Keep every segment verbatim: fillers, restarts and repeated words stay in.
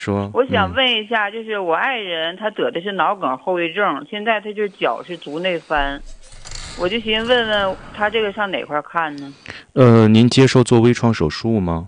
说， 我想问一下，就是我爱人他得的是脑梗后遗症，现在他就是脚是足内翻，我就寻思问问他这个上哪块看呢？ 呃，您接受做微创手术吗？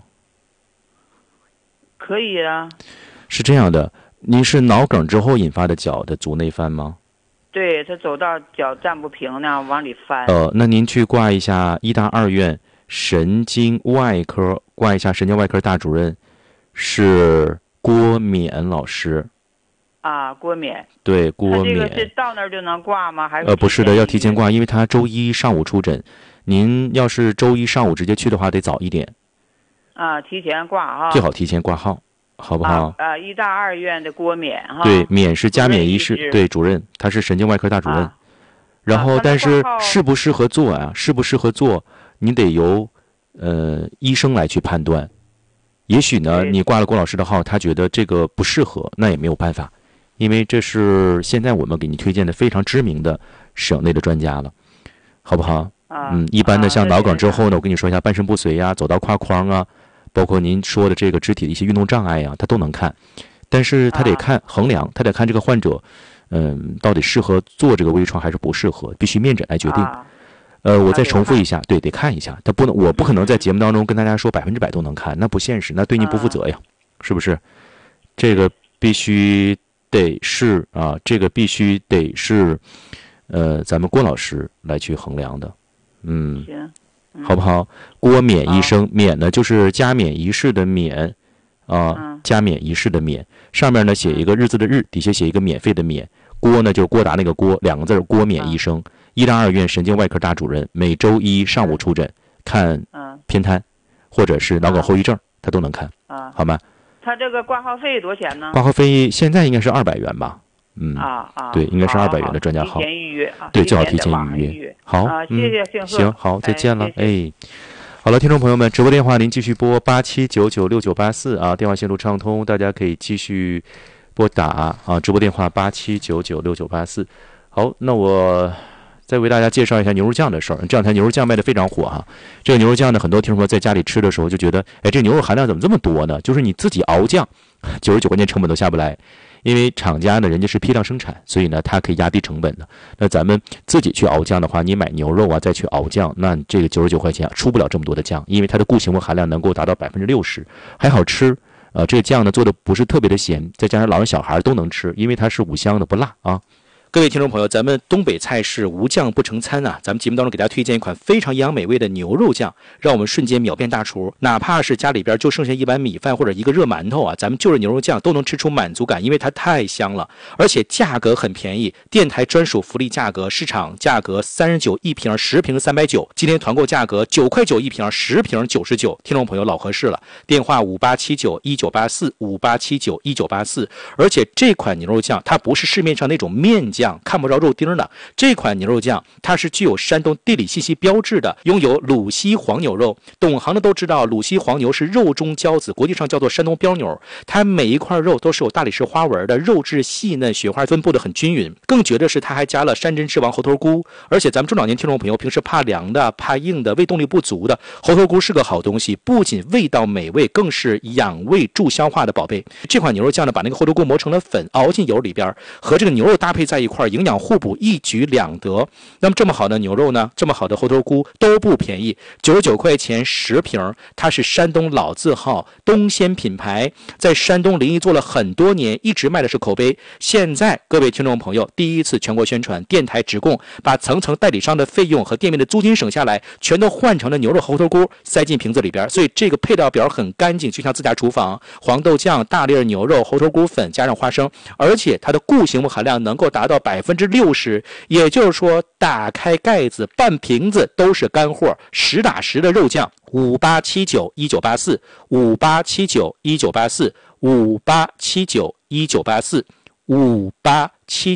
可以啊。 是这样的，您是脑梗之后引发的脚的足内翻吗？ 对，他走道脚站不平那样往里翻。 呃，那您去挂一下医大二院神经外科，挂一下神经外科大主任是郭勉老师。 啊，郭勉。 对，郭勉。 他这个是到那儿就能挂吗？还是？ 呃，不是的，要提前挂，因为他周一上午出诊。您要是周一上午直接去的话，得早一点。 啊，提前挂哈。 最好提前挂号，好不好？ 啊，医大二院的郭勉哈。 对，勉是加冕医师，对，主任，他是神经外科大主任。啊、然后，但是适不适合做啊？适不适合做，你得由呃医生来去判断。也许呢，你挂了郭老师的号，他觉得这个不适合，那也没有办法。因为这是现在我们给你推荐的非常知名的省内的专家了，好不好？ 啊、 嗯，一般的像脑梗之后呢，我跟你说一下半身不遂呀、走道跨框啊，包括您说的这个肢体的一些运动障碍呀、啊，他都能看。但是他得看衡量，他得看这个患者，嗯，到底适合做这个微创还是不适合，必须面诊来决定。 啊、 呃，我再重复一下，对，得看一下，他不能，我不可能在节目当中跟大家说百分之百都能看，那不现实，那对您不负责呀，是不是？这个必须。得是啊，这个必须得是，呃，咱们郭老师来去衡量的，嗯， 行，嗯、 好不好？郭勉医生，勉呢就是加冕仪式的勉，啊， 嗯、 加冕仪式的勉，上面呢写一个日字的日，底下写一个免费的免。郭呢就是郭达那个郭，两个字郭勉医生，医大二院神经外科大主任，每周一上午出诊，看偏瘫或者是脑梗后遗症，他都能看，好吗？ 他这个挂号费多少钱呢？ 挂号费现在应该是二百元吧？嗯啊啊， 对，应该是二百元的专家号。 提前预约啊， 对，最好提前预约。好， 啊，谢谢姓贺。 行，好，再见了。 哎， 哎好了，听众朋友们，直播电话您继续拨八七九九六九八四啊，电话线路畅通，大家可以继续拨打啊，直播电话八七九九六九八四。好，那我再为大家介绍一下牛肉酱的事儿。这两天牛肉酱卖的非常火哈。这个牛肉酱呢，很多听众朋友在家里吃的时候就觉得，哎，这牛肉含量怎么这么多呢？就是你自己熬酱，九十九块钱成本都下不来，因为厂家呢人家是批量生产，所以呢它可以压低成本的。那咱们自己去熬酱的话，你买牛肉啊再去熬酱，那这个九十九块钱出不了这么多的酱，因为它的固形物含量能够达到百分之六十，还好吃。呃，这个酱呢做的不是特别的咸，再加上老人小孩都能吃，因为它是五香的，不辣啊。各位听众朋友，咱们东北菜是无酱不成餐啊！咱们节目当中给大家推荐一款非常营养美味的牛肉酱，让我们瞬间秒变大厨。哪怕是家里边就剩下一碗米饭或者一个热馒头啊，咱们就着牛肉酱都能吃出满足感，因为它太香了，而且价格很便宜，电台专属福利价格，市场价格三十九一瓶，十瓶三百九，今天团购价格九块九一瓶，十瓶九十九。听众朋友老合适了，电话五八七九一九八四五八七九一九八四。而且这款牛肉酱它不是市面上那种面酱。看不着肉丁的这款牛肉酱，它是具有山东地理信息标志的，拥有鲁西黄牛肉。懂行的都知道，鲁西黄牛是肉中骄子，国际上叫做山东膘牛。它每一块肉都是有大理石花纹的，肉质细嫩，雪花分布的很均匀。更绝的是，它还加了山珍之王猴头菇。而且咱们中老年听众朋友平时怕凉的、怕硬的、胃动力不足的，猴头菇是个好东西，不仅味道美味，更是养胃助消化的宝贝。这款牛肉酱呢，把那个猴头菇磨成了粉，熬进油里边，和这个牛肉搭配在一块。营养互补，一举两得。那么这么好的牛肉呢，这么好的猴头菇都不便宜，九十九块钱十瓶。它是山东老字号东鲜品牌，在山东临沂做了很多年，一直卖的是口碑。现在各位听众朋友第一次全国宣传，电台直供，把层层代理商的费用和店面的租金省下来，全都换成了牛肉猴头菇，塞进瓶子里边。所以这个配料表很干净，就像自家厨房。黄豆酱、大粒牛肉、猴头菇粉加上花生，而且它的固形物含量能够达到百分之六十，也就是说，打开盖子，半瓶子都是干货，实打实的肉酱。五八七九一九八四，五八七九一九八四，五八七九一九八四，五八七九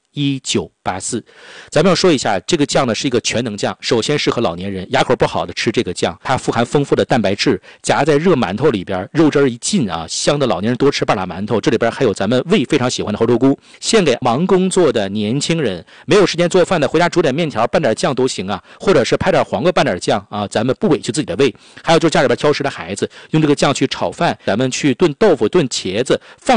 一九八四。咱们要说一下，这个酱呢是一个全能酱，首先适合老年人，牙口不好的吃这个酱，它富含丰富的蛋白质，夹在热馒头里边，肉汁儿一进啊，香的老年人多吃半拉馒头。这里边还有咱们胃非常喜欢的猴头菇，献给忙工作的年轻人，没有时间做饭的，回家煮点面条拌点酱都行啊，或者是拍点黄瓜拌点酱啊，咱们不委屈自己的胃。还有就是家里边挑食的孩子，用这个酱去炒饭，咱们去炖豆腐、炖茄子，放